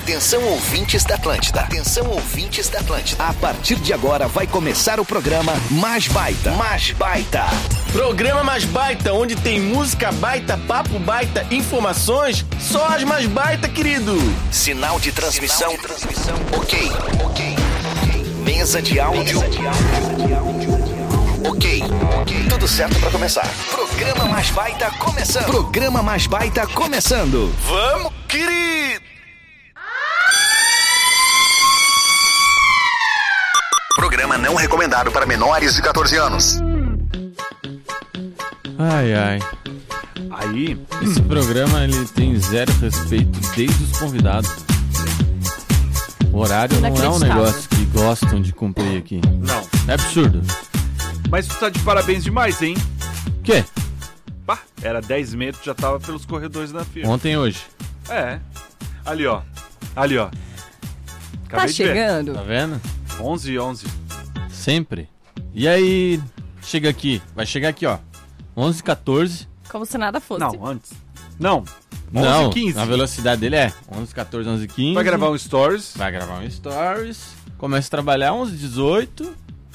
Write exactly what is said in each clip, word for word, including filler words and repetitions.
Atenção, ouvintes da Atlântida. Atenção, ouvintes da Atlântida. A partir de agora vai começar o programa Mais Baita. Mais Baita. Programa Mais Baita, onde tem música baita, papo baita, informações, só as mais baita, querido. Sinal de transmissão. Sinal de transmissão. Ok. Ok. Mesa de áudio. Mesa de áudio. Ok. Ok. Tudo certo pra começar. Programa Mais Baita começando. Programa Mais Baita começando. Vamos, querido. Programa não recomendado para menores de catorze anos. Ai, ai. Aí, esse programa ele tem zero respeito desde os convidados. O horário não é um negócio que gostam de cumprir aqui. Não. É absurdo. Mas tu tá de parabéns demais, hein? Quê? Pá, era dez e meia, tu já tava pelos corredores da firma. Ontem e hoje. É. Ali, ó. Ali, ó. Acabei tá de chegando. Ver. Tá vendo? onze e onze. Sempre. E aí, chega aqui. Vai chegar aqui, ó. onze e quatorze. Como se nada fosse. Não, antes. Não. Não, onze e quinze. a velocidade dele é onze e quatorze, onze e quinze. Vai gravar um stories. Vai gravar um stories. Começa a trabalhar onze e dezoito.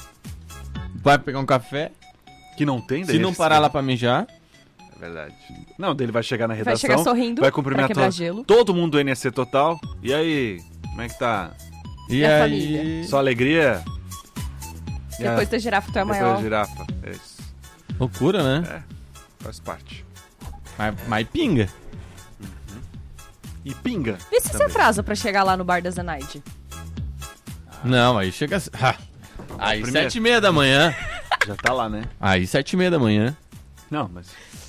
Vai pegar um café. Que não tem, Se não parar lá pra mijar. É verdade. Não, dele vai chegar na redação. Vai chegar sorrindo. Vai cumprimentar pra gelo. todo mundo do N S C Total. E aí, como é que tá? E, e a aí? família? Só alegria? Depois da girafa, tu é Depois maior. da girafa. É isso. Loucura, né? É, faz parte. Mas, mas pinga. Uhum. E pinga. E se você atrasa pra chegar lá no bar da Zenaide? Ah. Não, aí chega... Ah. Aí Primeiro. sete e meia da manhã. Já tá lá, né? Aí sete e meia da manhã. Não, mas...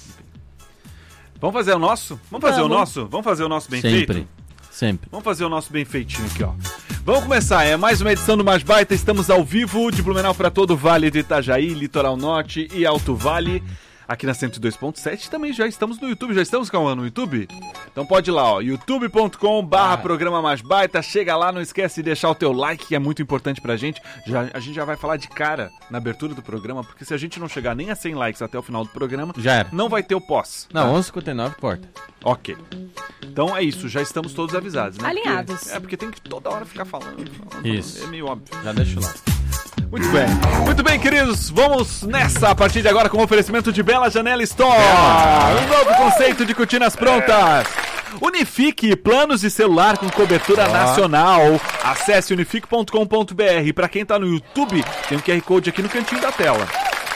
Vamos fazer o nosso? Vamos fazer Vamos. o nosso? Vamos fazer o nosso bem Sempre. feito? Sempre. Vamos fazer o nosso bem feitinho aqui, ó. Vamos começar, é mais uma edição do Mais Baita. Estamos ao vivo de Blumenau para todo o Vale do Itajaí, Litoral Norte e Alto Vale. Aqui na cento e dois ponto sete também já estamos no YouTube. Já estamos, Cauã, no YouTube? Então pode ir lá, ó, youtube ponto com barra programa Mais Baita. Chega lá, não esquece de deixar o teu like, que é muito importante pra gente. Já, a gente já vai falar de cara na abertura do programa, porque se a gente não chegar nem a cem likes até o final do programa, Já era. não vai ter o pós. Não, tá? onze e cinquenta e nove porta. Ok. Então é isso, já estamos todos avisados, né? Alinhados. Porque, é, porque tem que toda hora ficar falando. falando Isso. É meio óbvio. Já deixa lá. Muito bem. Muito bem, queridos. Vamos nessa a partir de agora com o oferecimento de Bela Janela Store. Um novo conceito de cortinas prontas. Unifique, planos de celular com cobertura nacional. Acesse unifique ponto com ponto br. Para quem tá no YouTube, tem um Q R Code aqui no cantinho da tela.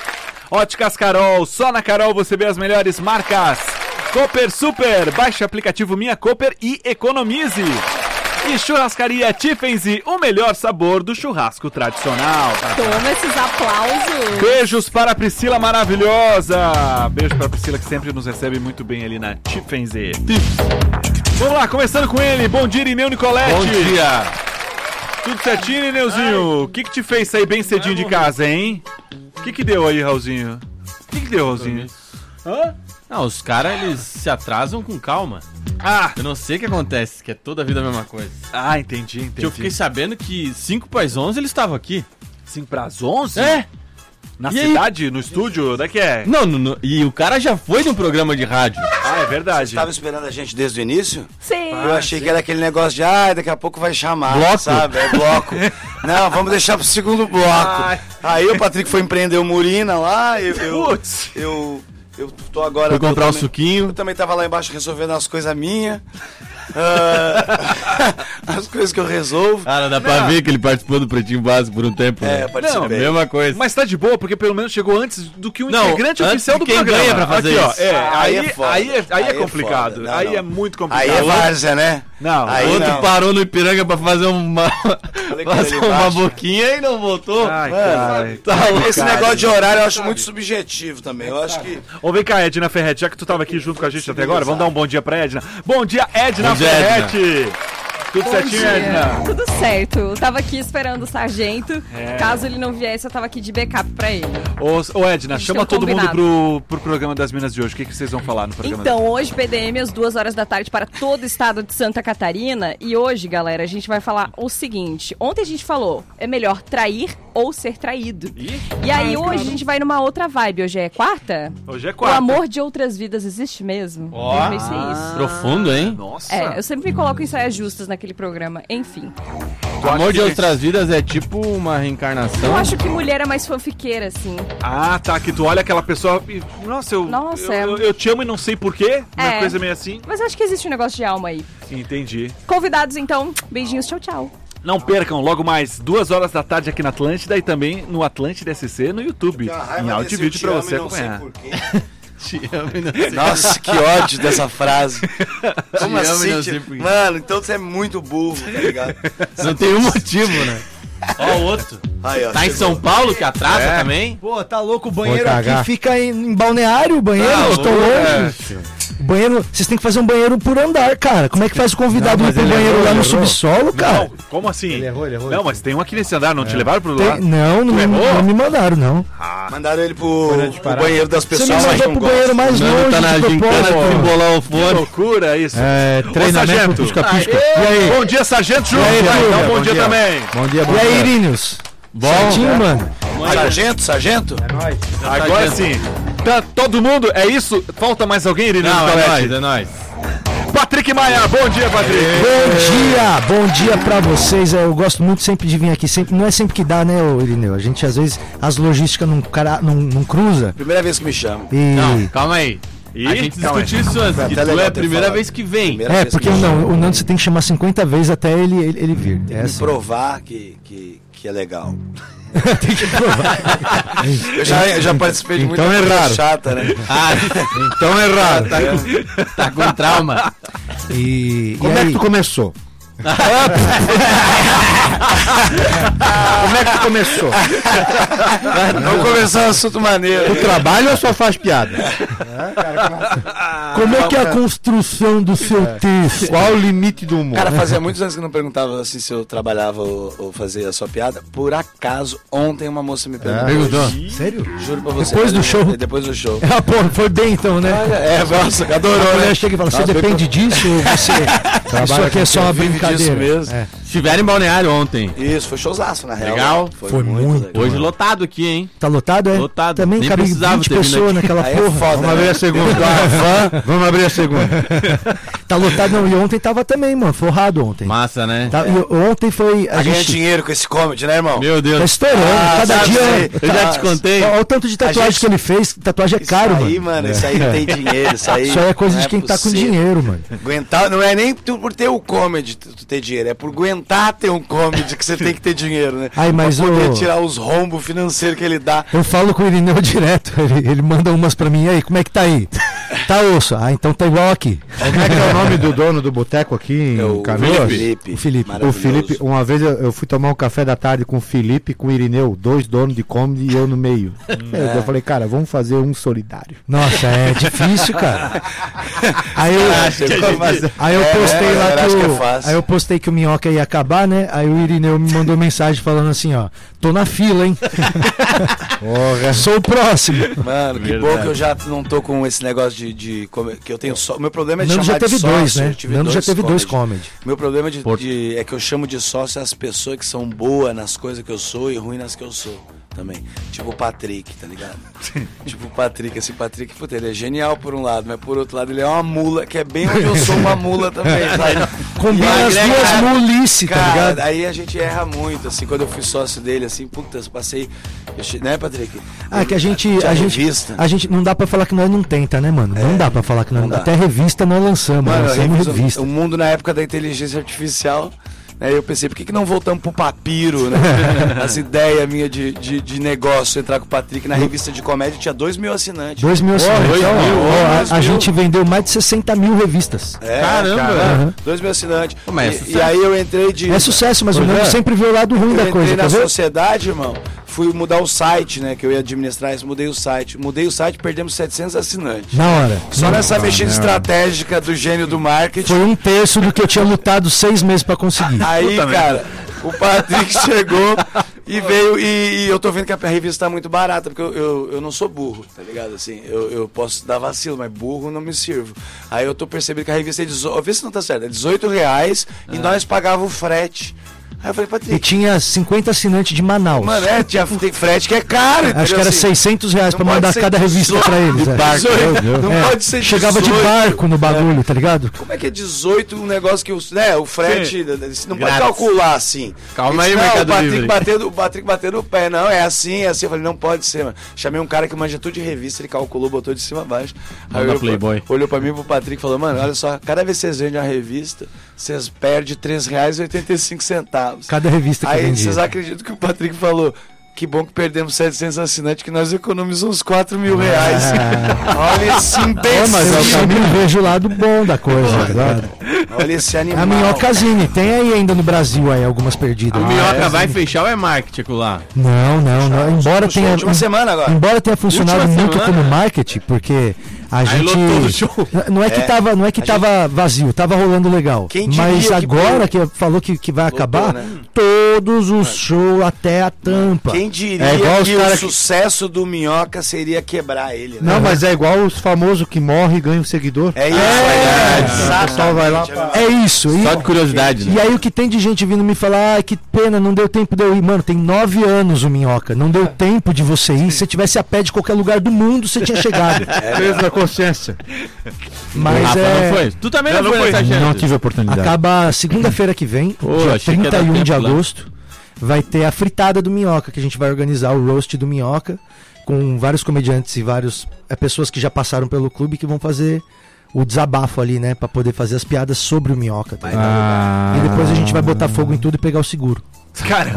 Óticas Carol, só na Carol você vê as melhores marcas. Cooper Super, baixe o aplicativo Minha Cooper e economize. E Churrascaria Tiffenzy, o melhor sabor do churrasco tradicional. Toma esses aplausos. Beijos para a Priscila maravilhosa. Beijo para a Priscila que sempre nos recebe muito bem ali na Tiffenzy. Vamos lá, começando com ele. Bom dia, Irineu Nicolete. Bom dia. Tudo certinho, Irineuzinho? O que que te fez sair bem cedinho de casa, hein? O que que deu aí, Raulzinho? O que que deu, Raulzinho? Hã? Não, os caras, eles se atrasam com calma. Ah! Eu não sei o que acontece, que é toda a vida a mesma coisa. Ah, entendi, entendi. Que eu fiquei sabendo que cinco para as onze eles estavam aqui. cinco para as onze? É. Na E cidade, aí? No estúdio? Onde é que é? Não, no, no, e o cara já foi de um programa de rádio. Ah, é verdade. Você estava esperando a gente desde o início? Sim. Eu achei que era aquele negócio de, ah, daqui a pouco vai chamar, Bloco? sabe? É bloco. Não, vamos deixar pro segundo bloco. Ai. Aí o Patrick foi empreender o Murina lá, eu... eu, Putz. eu Eu tô agora... Foi comprar eu um também, suquinho. Eu também tava lá embaixo resolvendo as coisas minhas. Uh, as coisas que eu resolvo. Cara, dá pra Não. ver que ele participou do Pretinho Básico por um tempo. É, né? eu participei. Não, é a mesma coisa. Mas tá de boa, porque pelo menos chegou antes do que o Não, integrante antes oficial de do quem programa. ganha pra fazer Aqui, isso. ó, é, Ah, aí, aí é foda. aí, é, aí, Aí é é complicado. foda. Não, aí não. é muito complicado. Aí é várzea, né? Não, Aí Outro não. parou no Ipiranga pra fazer uma, Falei com fazer ele uma embaixo. boquinha e não voltou. Ai, Mano, cara. Tá louco. Esse negócio de horário eu acho muito subjetivo também. Eu acho que... Ô, vem cá, Edna Ferretti, já que tu tava aqui junto com a gente até agora, vamos dar um bom dia pra Edna. Bom dia, Edna Bom dia, Ferretti! Tudo Bom certinho, dia. Edna? Tudo certo. Eu tava aqui esperando o sargento. É. Caso ele não viesse, eu tava aqui de backup pra ele. Ô, ô Edna, A gente chama tem um todo mundo combinado. pro, pro programa das Minas de hoje. O que, que vocês vão falar no programa? Então, hoje P D M às duas horas da tarde para todo o estado de Santa Catarina. E hoje, galera, a gente vai falar o seguinte. Ontem a gente falou, é melhor trair ou ser traído. Ih? E aí hoje a gente vai numa outra vibe. Hoje é quarta? Hoje é O quarta. amor de outras vidas existe mesmo? Ó. Deve ser isso. Profundo, hein? Nossa. É, eu sempre me coloco em saias justas na naquele programa. Enfim. Amor de Outras Vidas é tipo uma reencarnação? Eu acho que mulher é mais fanfiqueira, assim. Ah, tá, que tu olha aquela pessoa e... Nossa, eu, Nossa, eu, é... eu, eu te amo e não sei porquê. Uma É. coisa meio assim. Mas acho que existe um negócio de alma aí. Entendi. Convidados, então. Beijinhos, tchau, tchau. Não percam, logo mais, duas horas da tarde aqui na Atlântida e também no Atlântida S C no YouTube. Em áudio e vídeo pra você acompanhar. Te amo e não sei. Nossa, que ódio dessa frase. Como Te amo e assim? não Te... sei por quê. Mano, então você é muito burro, tá ligado? Não tem um motivo, né? Ó, o outro. Aí, ó, Tá em chegou. São Paulo, que atrasa É. também? Pô, tá louco, o banheiro Vou aqui cagar. fica em, em balneário, o banheiro, Tá eu tô louco, longe. O banheiro, vocês têm que fazer um banheiro por andar, cara. Como é que faz o convidado Não, ir pro mas ele banheiro errou, lá no ele errou. subsolo, cara? Não, como assim? Ele errou, ele errou. Não, mas tem um aqui nesse andar, não te levaram pro lado? Tem- não, não, Tu me- errou? não me mandaram, não. Mandaram ele pro, Banheiro de pro parada. banheiro das Você pessoas me que mandou não pro gostam. banheiro mais Nando longe tá na de gincana de propósito. embolar o Que fone. loucura isso. É, Ô, treinamento sargento. pisca-pisca. Aê! E aí? Bom dia, Sargento Júnior. aí, Vai, Júnior? dá um bom, Bom dia, dia. também. Bom dia, bom E aí, dia. Irínios? Bom, Certinho, mano? Sargento, sargento? É nóis. Agora sim. Tá todo mundo? É isso? Falta mais alguém, Irene? Não, é Nicolete? nóis, é nóis. Patrick Maia, bom dia, Patrick. Bom dia, bom dia pra vocês. Eu gosto muito sempre de vir aqui. Sempre, não é sempre que dá, né, ô Irineu? A gente, às vezes, as logísticas não, cara, não, não cruza. Primeira vez que me chamam. E... Não, calma aí. E? A gente Calma aí. discutiu isso antes, Foi que até tu legal é a ter primeira falado. vez que vem. Primeira É, vez porque que me não, chamam. o Nando você tem que chamar cinquenta vezes até ele, ele, ele vir. É Me assim. provar que, que, que é legal. eu, já, eu já participei de muita Então é coisa raro. chata, né? Ah, Então é raro. tá, com, tá com trauma. E, Como e é aí? que tu começou? Como é que tu começou? Vamos começar um assunto maneiro. Tu trabalha ou só faz piada? Como é que é a construção do seu texto? Qual o limite do humor? Cara, fazia muitos anos que eu não perguntava assim se eu trabalhava ou, ou fazia a sua piada. Por acaso, ontem uma moça me perguntou. Perguntou. Sério? Juro pra você. Depois do show? Depois do show. Ah, pô, foi bem então, né? É, nossa, adorou, A mulher né? chega e fala, você Nossa, depende disso ou você... Isso aqui é só uma vive disso brincadeira. mesmo. É. Estiveram em Balneário ontem. Isso, foi showzaço, na real. Legal. Foi muito. legal. Hoje lotado aqui, hein? Tá lotado, é? Lotado. Também Nem cabe precisava vinte ter vindo pessoas aqui. naquela Aí é porra. foda, Vamos abrir né? a segunda. Vamos abrir a segunda. Tá lotado, não. E ontem tava também, mano. Forrado ontem. Massa, né? Tá- e ontem foi... A Tá ganhando gente dinheiro com esse comedy, né, irmão? Meu tá Deus. estourando. Ah, Cada sabe dia... aí. Eu já te contei. Olha o tanto de tatuagem gente- que ele fez. Tatuagem é caro, isso aí, mano. mano, isso aí não tem dinheiro, isso aí... Isso aí é coisa não de quem tá com possível. dinheiro, mano. Aguentar, não é nem tu- por ter o comedy tu, tu ter dinheiro, é por aguentar ter um comedy que você tem que ter dinheiro, né? Ai, mas pra poder o- tirar os rombos financeiros que ele dá. Eu falo com o Irineu direto. Ele, ele manda umas pra mim. E aí, como é que tá aí? Tá osso. Ah, então tá igual aqui. Como é que é o nome do dono do boteco aqui em É o Canoas? Felipe. O Felipe. O Maravilhoso. Felipe, uma vez eu, eu fui tomar um café da tarde com o Felipe e com o Irineu, dois donos de comedy e eu no meio. É. Eu falei, cara, vamos fazer um solidário. Nossa, é difícil, cara. Aí eu, aí eu É, postei é, lá eu que acho que é o, fácil. aí eu postei que o Minhoca ia acabar, né? Aí o Irineu me mandou mensagem falando assim, ó, tô na fila, hein? Porra. Sou o próximo. Mano, que bom que eu já não tô com esse negócio de, de come- que eu tenho só. O meu problema é de Nando já chamar de teve sócio. dois, né? eu tive Nando já teve dois comedy. comedy. Meu problema de, Porto. de- é que eu chamo de sócio as pessoas que são boas nas coisas que eu sou e ruins nas que eu sou também. Tipo o Patrick, tá ligado? Tipo o Patrick, esse Patrick, puta, ele é genial por um lado, mas por outro lado ele é uma mula, que é bem onde eu sou uma mula também, sabe? Combina E aí, as né, duas cara? mulice, tá Cara, ligado? aí a gente erra muito, assim, quando eu fui sócio dele, assim, puta, eu passei, eu che- né, Patrick? Ah, que a gente, Tinha a gente, revista. a gente não dá pra falar que nós não tenta, né, mano? Não dá pra falar que nós não dá. até revista nós lançamos, Mano, a lançamos revista- revista. o mundo na época da inteligência artificial, né, eu pensei, por que, que não voltamos pro papiro, né? As ideias minhas de, de, de negócio, entrar com o Patrick na revista de comédia, tinha dois mil assinantes. Dois mil assinantes. dois Ó, mil, ó, dois a, a mil. gente vendeu mais de sessenta mil revistas. É, Caramba! cara, Aham. dois mil assinantes. Pô, mas é E- sucesso. e, aí eu entrei de... É sucesso, mas o Pois Nando é. sempre vê o lado ruim Eu da entrei coisa, na tá vendo? sociedade, irmão, fui mudar o site, né, que eu ia administrar isso, mudei o site. Mudei o site, perdemos setecentos assinantes. Na hora. Só Não, nessa mexida estratégica do gênio do marketing. Foi um terço do que eu tinha lutado seis meses pra conseguir. Aí, cara, o Patrick chegou e veio e, e eu tô vendo que a revista tá muito barata, porque eu, eu, eu não sou burro, tá ligado? Assim, eu, eu posso dar vacilo, mas burro não me sirvo. Aí eu tô percebendo que a revista é dezoito, vê se não tá certo, é dezoito reais e nós pagava o frete. Aí eu falei, E Patrick, tinha cinquenta assinantes de Manaus. mano, é, tinha, tem frete que é caro. Acho que era assim, seiscentos reais pra não mandar pode ser cada revista dezoito, pra eles. É. dezoito, não É, pode ser chegava de dezoito. barco no bagulho, tá ligado? Como é que é dezoito um negócio que o, né, o frete, você não pode Grátis. calcular assim. Calma Ele aí, disse, não, Mercado o Patrick Livre. batendo, o Patrick batendo o pé, não, é assim, é assim. Eu falei, não pode ser, mano. Chamei um cara que manja tudo de revista, ele calculou, botou de cima a baixo. Aí Manda olhou, Playboy. olhou pra mim e pro Patrick e falou, mano, olha só, cada vez que vocês vendem uma revista, vocês perdem três reais e oitenta e cinco centavos. Cada revista que Aí vendia. vocês acreditam que o Patrick falou? Que bom que perdemos setecentos assinantes, que nós economizamos uns quatro mil reais. Olha esse Pô, imbecil. mas eu também vejo o lado bom da coisa, tá ligado? Olha esse animal. A Minhocazine, tem aí ainda no Brasil aí algumas perdidas. O Minhoca vai fechar ou é marketing aquilo lá? Não, não, não. Embora Última- tenha, última semana agora. embora tenha funcionado Última muito semana? como marketing, porque a gente lotou o show. não é que É, tava, não é que a tava vazio, tava rolando legal. Quem diria Mas que agora por- que falou que, que vai Lotou, acabar, né? todos os shows até a tampa. Quem diria É igual os que cara o que- sucesso do Minhoca seria quebrar ele, né? Não, mas é igual os famosos que morrem e ganham seguidor. É isso, É, é, o pessoal vai lá pra- É isso. E, Só de curiosidade, e né? aí o que tem de gente vindo me falar, ai que pena, não deu tempo de eu ir. Mano, tem nove anos o Minhoca, não deu tempo de você ir. Se você tivesse a pé de qualquer lugar do mundo, você tinha chegado. Peso da consciência. Mas Rafa é... não foi? Tu também Eu não, não foi fui. nessa chance? Não tive oportunidade. Acaba segunda-feira que vem, Pô, dia achei que ia dar trinta e um de tempo lá. agosto, vai ter a fritada do Minhoca, que a gente vai organizar o roast do Minhoca, com vários comediantes e várias pessoas que já passaram pelo clube que vão fazer o desabafo ali, né, pra poder fazer as piadas sobre o Minhoca. Tá ligado? Ah. E depois a gente vai botar fogo em tudo e pegar o seguro. Cara,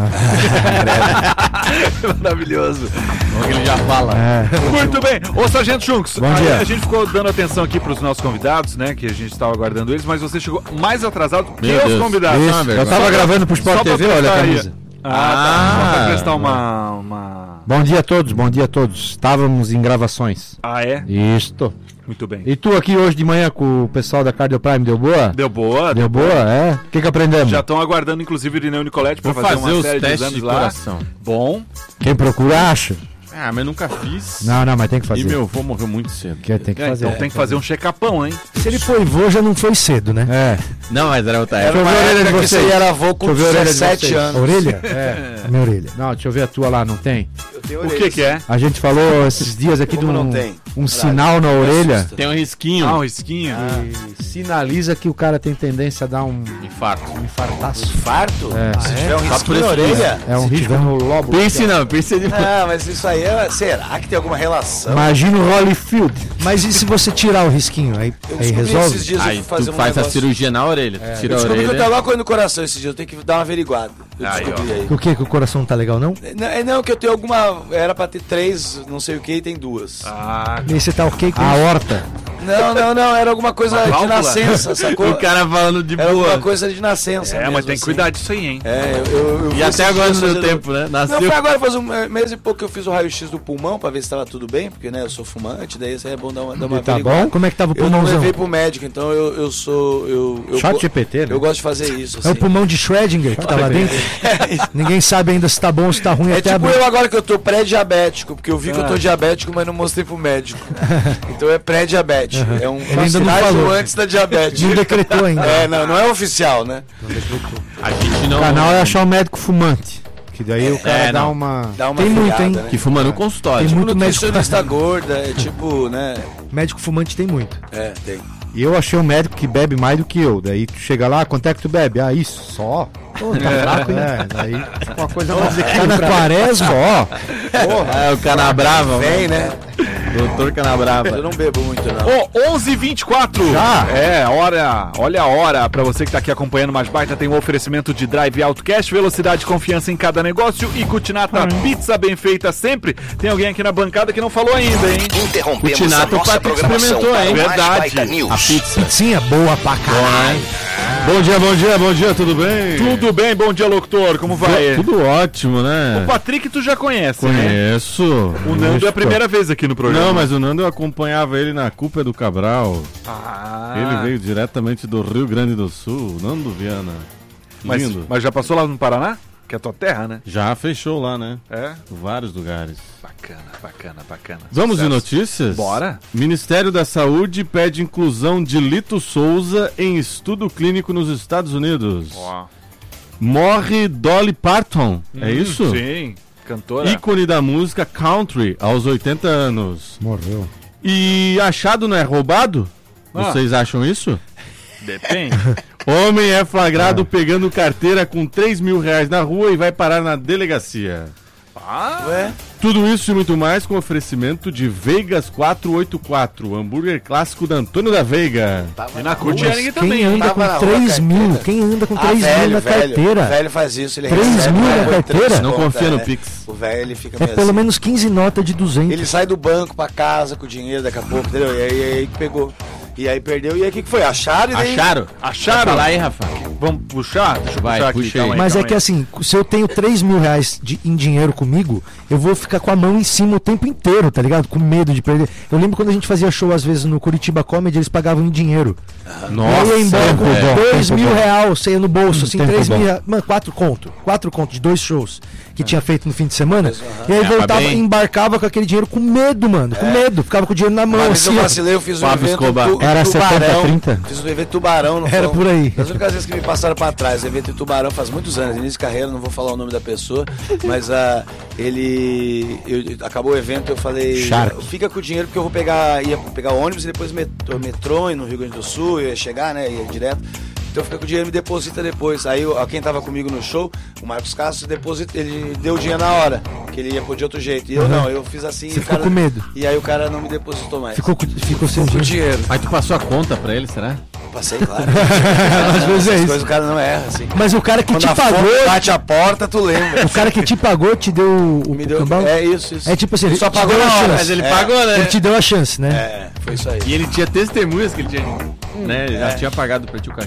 maravilhoso. Bom que ele já fala. Muito bem. Ô, Sargento Chunks, Bom a, dia. a gente ficou dando atenção aqui pros nossos convidados, né? Que a gente estava aguardando eles, mas você chegou mais atrasado que Meu os Deus. convidados. Isso, Só eu pra- Eu tava Só- gravando pro Sport só pra T V, olha a prestar aí. camisa. Ah, tá. Só pra Ah. prestar uma, uma... Bom dia a todos, bom dia a todos. Estávamos em gravações. Ah, é? Isto. Muito bem. E tu aqui hoje de manhã com o pessoal da Cardio Prime, deu boa? Deu boa. Deu boa, é? O que que aprendemos? Já estão aguardando, inclusive, o Irineu Nicoletti pra Vou fazer, fazer uma os série de testes exames de lá. coração. Bom. Quem procura acha. Ah, mas nunca fiz. Não, não, mas tem que fazer. E meu avô morreu muito cedo. Que tem que É, fazer. então tem que fazer um check-upão, hein? Se ele foi vô, já não foi cedo, né? É. Não, mas era outra Era época. uma Deixa eu ver a orelha época de que você vocês. era avô com Deixa eu ver a orelha de dezessete vocês. A anos. orelha? É. A minha orelha. Não, deixa eu ver a tua lá, não tem? Eu tenho O orelha, que que é? A gente falou esses dias aqui de Como um, não tem? um Caralho, sinal na me orelha assusta. Tem um risquinho. Ah, um risquinho. que sinaliza que o cara tem tendência a dar um Infarto. infartaço. Farto? É. Se tiver um Só por risquinho na isso orelha? É um risco no lóbulo. Pense não, pense de... Não, mas isso aí é... Será que tem alguma relação? Imagina o Holyfield. Mas e se você tirar o risquinho? Aí, Eu aí descobri resolve? esses dias, eu Aí fui fazer tu um faz a negócio. cirurgia na orelha. Tu Eu tira a descobri que eu orelha. tenho alguma coisa no coração esses dias, eu tenho que dar uma averiguada. Eu Aí, descobri aí. O que? Que o coração não tá legal, não? Não, é não, que eu tenho alguma... Era pra ter três, não sei o que, e tem duas. Ah, E aí você tá ok com A isso? horta. Não, não, não, era alguma coisa Uma de válvula? nascença, sacou? O cara falando de Era alguma boa. coisa de nascença é, mesmo, mas tem que assim. cuidar disso aí, hein? É, eu, eu, eu E fui até esses agora dias não deu fazendo- tempo, né? Não, Nasceu. foi agora faz um mês e pouco que eu fiz o raio-x do pulmão pra ver se tava tudo bem, porque né, eu sou fumante, daí isso aí é bom dar uma, dar uma E tá averiguada. bom? Como é que tava o Eu não pulmãozão? levei pro médico, então eu, eu sou. Eu, eu, Chat go- G P T, né? eu gosto de fazer isso. É o Assim. pulmão de Schrödinger que tá lá dentro? Ninguém sabe ainda se tá bom ou se tá ruim É até tipo abrir. eu agora que eu tô pré-diabético, porque eu vi que eu tô Ah. diabético, mas não mostrei pro médico. Então é pré-diabético. É um Ele ainda não estágio falou. antes da diabetes. Não decretou ainda. É, não, não é oficial, né? A gente não... O canal é achar um médico fumante. Que daí o cara É, dá não. uma. Dá uma Tem muito, freada, hein? Né? Que fuma no consultório. Tem Tipo muito médico. nutricionista gorda, é tipo, né? Médico fumante tem muito. É, tem. E eu achei um médico que bebe mais do que eu. Daí tu chega lá, quanto é que tu bebe? Ah, isso, só. Pô, tá fraco, hein? É, daí uma coisa mais Tá na quaresma? Só. É, o Canabrava. Vem, né? Doutor Canabrava. Eu não bebo muito, não. Ô, onze e vinte e quatro. Já? É, hora, olha a hora. Pra você que tá aqui acompanhando mais baita, tem um oferecimento de Drive Autocast, velocidade e confiança em cada negócio e Cutinata Pizza bem feita sempre. Tem alguém aqui na bancada que não falou ainda, hein? Interrompemos O Tinato a nossa Patrick programação experimentou, para hein? o Mais Verdade. Baita News. A pizza. Pizzinha boa pra caralho. Bom dia, bom dia, bom dia, tudo bem? Tudo bem, bom dia, locutor. Como vai? Tudo ótimo, né? O Patrick tu já conhece, né? Conheço. O Nando é a primeira vez aqui no programa. Não, mas o Nando eu acompanhava ele na Culpa do Cabral. Ah, Ele veio diretamente do Rio Grande do Sul, Nando Viana. mas, Lindo. mas já passou lá no Paraná? Que é a tua terra, né? Já fechou lá, né? É? Vários lugares. Bacana, bacana, bacana. Vamos de Sucesso. notícias? Bora. Ministério da Saúde pede inclusão de Lito Souza em estudo clínico nos Estados Unidos. Ó. Morre Dolly Parton, é Hum, isso? Sim, cantora. Ícone da música country, aos oitenta anos. Morreu. E achado não é roubado? Ah. Vocês acham isso? Depende. Homem é flagrado pegando carteira com três mil reais na rua e vai parar na delegacia. Ah, Ué? Tudo isso e muito mais com oferecimento de Vegas quatrocentos e oitenta e quatro, hambúrguer clássico da Antônio da Veiga. e na Cutiering Quem também. anda Tava na com rua, três mil? carteira. Quem anda com Ah, três mil velho, na velho. carteira? O velho faz isso, ele três recebe, mil vai, na põe carteira? três Não contas, confia no é. Pix. O velho, ele fica É meio pelo assim. menos quinze notas de duzentos. Ele sai do banco pra casa com o dinheiro daqui a pouco, entendeu? E aí, e aí pegou. E aí perdeu, e aí o que, que foi? Acharam e daí... Acharam? Acharam? Vai falar aí, Rafa. Vamos puxar? Deixa eu Vai, puxar aqui. puxa calma aí. Mas é calma que assim, se eu tenho três mil reais de, em dinheiro comigo, eu vou ficar com a mão em cima o tempo inteiro, tá ligado? Com medo de perder. Eu lembro quando a gente fazia show, às vezes, no Curitiba Comedy, eles pagavam em dinheiro. Nossa, eu ia embora com é. dois tempo mil bom. reais, saia no bolso, assim, Tempo três bom. mil reais. Mano, quatro conto. Quatro conto de dois shows que tinha feito no fim de semana. E aí É, voltava, mas bem- embarcava com aquele dinheiro com medo, mano. Com medo. Ficava com o dinheiro na mão, Uma vez eu assim. ó. vacilei, eu fiz um Pablo evento Escobar. tu, Era Tubarão. setenta, trinta? Fiz um evento Tubarão. Não Era foi- por aí. Das únicas vezes que me passaram pra trás, evento em Tubarão faz muitos anos, início de carreira, não vou falar o nome da pessoa, mas ah, ele... eu- acabou o evento, eu falei... Shark. Fica com o dinheiro porque eu vou pegar... Ia pegar o ônibus e depois metrô, metrô no Rio Grande do Sul, eu ia chegar, né, ia direto. Então fica com o dinheiro e me deposita depois. Aí ó, quem tava comigo no show, o Marcos Castro, deposita, ele deu o dinheiro na hora, que ele ia pôr de outro jeito. E eu não, eu fiz assim. Você e o ficou cara- com medo? E aí o cara não me depositou mais. Ficou, com- ficou sem com o dinheiro. dinheiro. Mas tu passou a conta pra ele, será? Passei, claro. Às vezes é Essas isso. coisas o cara não erra, assim. Mas o cara que Quando te a pagou. fome bate a porta, tu lembra. O cara que te pagou te deu o, o Me deu, cambal? é isso, isso. É tipo assim, ele só te pagou deu na a hora. chance. Mas ele É. pagou, né? Ele te deu a chance, né? É, foi isso aí. E ele tinha testemunhas que ele tinha, né? Ele já É. tinha pagado pra ti o cachê.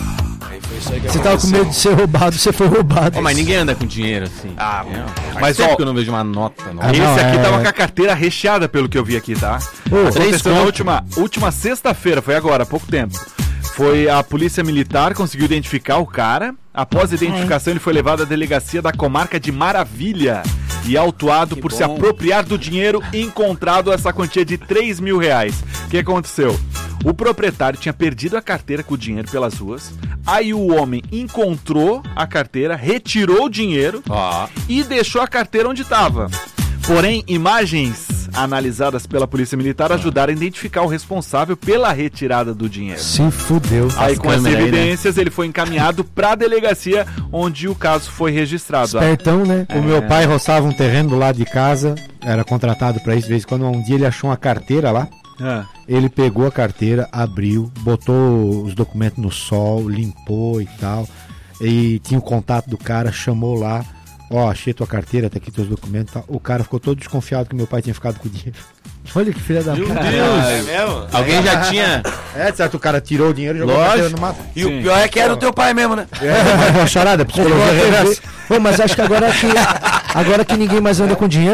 Aí foi isso aí que Você tava com aconteceu. medo de ser roubado, você foi roubado. Ô, mas ninguém anda com dinheiro assim. Ah, É. mas, Faz tempo ó, que eu não vejo uma nota. Não. Ah, esse não, aqui é- tava com a carteira recheada, pelo que eu vi aqui, tá? Ô, Aconteceu na conto. última, última sexta-feira, foi agora, há pouco tempo. Foi a polícia militar, conseguiu identificar o cara. Após a identificação, ele foi levado à delegacia da comarca de Maravilha e autuado Que por bom. se apropriar do dinheiro encontrado essa quantia de três mil reais. O que aconteceu? O proprietário tinha perdido a carteira com o dinheiro pelas ruas. Aí o homem encontrou a carteira, retirou o dinheiro Ó. e deixou a carteira onde estava. Porém, imagens analisadas pela Polícia Militar ajudaram a identificar o responsável pela retirada do dinheiro. Se fudeu. Aí, com as câmera aí, né? evidências, ele foi encaminhado para a delegacia onde o caso foi registrado. Espertão, né? O meu pai roçava um terreno do lado de casa, era contratado pra isso de vez em quando. Um dia ele achou uma carteira lá, Ah. ele pegou a carteira, abriu, botou os documentos no sol, limpou e tal. E tinha o contato do cara, chamou lá. Ó, achei tua carteira, tá aqui teus documentos e tal. O cara ficou todo desconfiado que meu pai tinha ficado com o dinheiro. Olha que filha da Meu puta. Deus! É mesmo? Alguém já tinha. É, certo, o cara tirou o dinheiro e jogou a Lógico. carteira no mato. E o pior é que era o teu pai mesmo, né? É, uma charada, psicologia reversa. Pô, mas acho que agora que agora que ninguém mais anda com dinheiro,